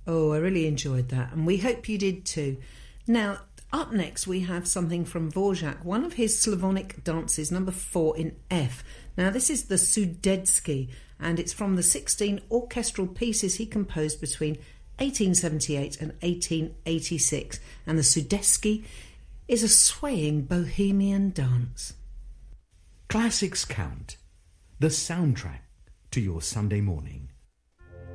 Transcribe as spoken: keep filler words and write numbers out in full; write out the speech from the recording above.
Oh, I really enjoyed that, and we hope you did too. Now, up next we have something from Dvorak, one of his Slavonic dances, number four in F. Now, this is the Sudetsky, and it's from the sixteen orchestral pieces he composed between eighteen seventy-eight and eighteen eighty-six. And the Sudetsky is a swaying bohemian dance. Classics Count, the soundtrack to your Sunday morning.